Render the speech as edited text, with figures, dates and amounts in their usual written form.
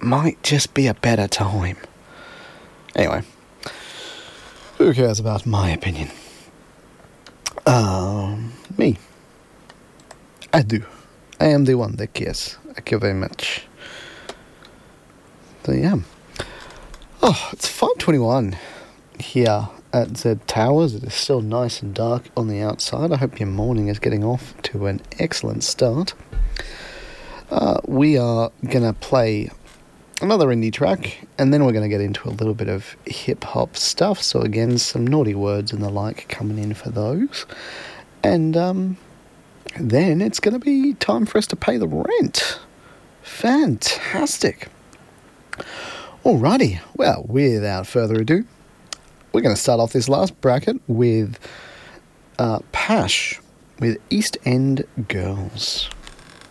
might just be a better time. Anyway, who cares about my opinion? Me. I do. I am the one that cares. Thank you very much. So yeah. Oh, it's 5:21 here at Z Towers. It is still nice and dark on the outside. I hope your morning is getting off to an excellent start. We are going to play another indie track, and then we're going to get into a little bit of hip-hop stuff. So again, some naughty words and the like coming in for those. And then it's going to be time for us to pay the rent. Fantastic. Alrighty, well, without further ado, we're going to start off this last bracket with Pash with East End Girls.